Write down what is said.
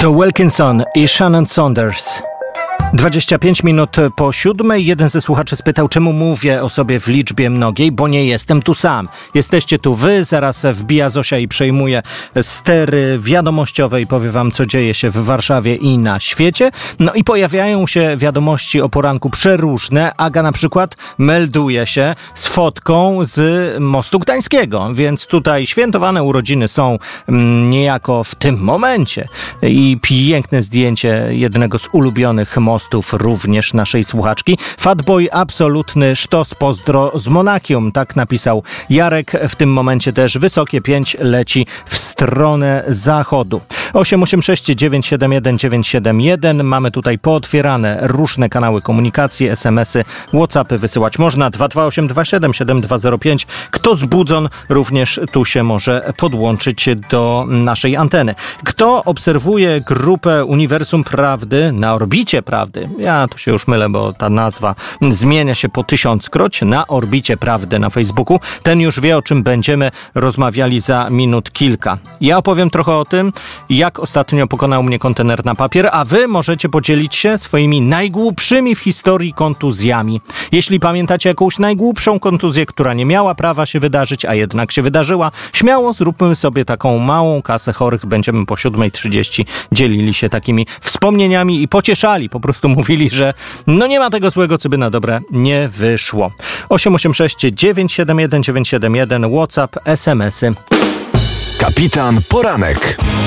To Wilkinson i Shannon Saunders. 25 minut po 7. Jeden ze słuchaczy spytał, czemu mówię o sobie w liczbie mnogiej, bo nie jestem tu sam. Jesteście tu wy, zaraz wbija Zosia i przejmuje stery wiadomościowe i powie wam, co dzieje się w Warszawie i na świecie. No i pojawiają się wiadomości o poranku przeróżne. Aga na przykład melduje się z fotką z Mostu Gdańskiego, więc tutaj świętowane urodziny są niejako w tym momencie. I piękne zdjęcie jednego z ulubionych mostów również naszej słuchaczki. Fatboy, absolutny sztos, pozdro z Monachium, tak napisał Jarek. W tym momencie też wysokie 5 leci w stronę zachodu. 886 971 971. Mamy tutaj pootwierane różne kanały komunikacji, SMS-y, WhatsAppy wysyłać można. 22827 7205. Kto zbudzon, również tu się może podłączyć do naszej anteny. Kto obserwuje grupę Uniwersum Prawdy na orbicie prawdy? Ja tu się już mylę, bo ta nazwa zmienia się po 1000-kroć. Na orbicie prawdy na Facebooku. Ten już wie, o czym będziemy rozmawiali za minut kilka. Ja opowiem trochę o tym, jak ostatnio pokonał mnie kontener na papier, a wy możecie podzielić się swoimi najgłupszymi w historii kontuzjami. Jeśli pamiętacie jakąś najgłupszą kontuzję, która nie miała prawa się wydarzyć, a jednak się wydarzyła, śmiało zróbmy sobie taką małą kasę chorych. Będziemy po 7:30 dzielili się takimi wspomnieniami i pocieszali. Po prostu mówili, że no nie ma tego złego, co by na dobre nie wyszło. 886 971 971, WhatsApp, SMS-y. Kapitan Poranek.